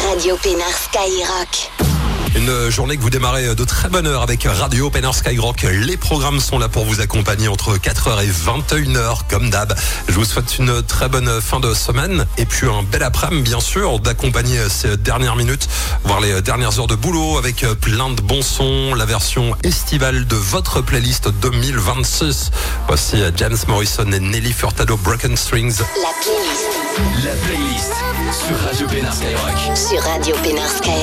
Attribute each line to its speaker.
Speaker 1: Radio Pénard Skyrock.
Speaker 2: Une journée que vous démarrez de très bonne heure avec Radio Pénard Skyrock. Les programmes sont là pour vous accompagner entre 4h et 21h comme d'hab. Je vous souhaite une très bonne fin de semaine et puis un bel après-midi bien sûr, d'accompagner ces dernières minutes, voire les dernières heures de boulot avec plein de bons sons, la version estivale de votre playlist 2026. Voici James Morrison et Nelly Furtado, Broken Strings.
Speaker 1: La playlist
Speaker 3: sur Radio Pénard Skyrock.
Speaker 1: sur Radio Pénard Skyrock.